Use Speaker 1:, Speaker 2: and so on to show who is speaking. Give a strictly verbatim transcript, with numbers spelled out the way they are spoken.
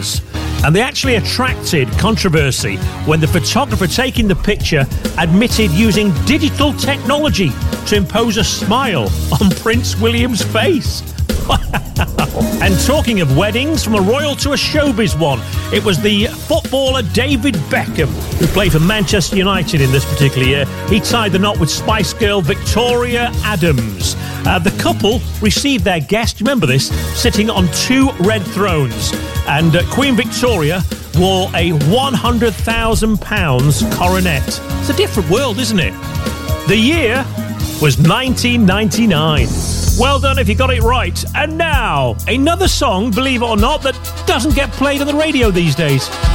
Speaker 1: photographers. And they actually attracted controversy when the photographer taking the picture admitted using digital technology to impose a smile on Prince William's face. And talking of weddings, from a royal to a showbiz one, it was the footballer David Beckham, who played for Manchester United in this particular year. He tied the knot with Spice Girl Victoria Adams. Uh, the couple received their guest, remember this, sitting on two red thrones. And uh, Queen Victoria wore a one hundred thousand pounds coronet. It's a different world, isn't it? The year was nineteen ninety-nine. Well done if you got it right. And now, another song, believe it or not, that doesn't get played on the radio these days.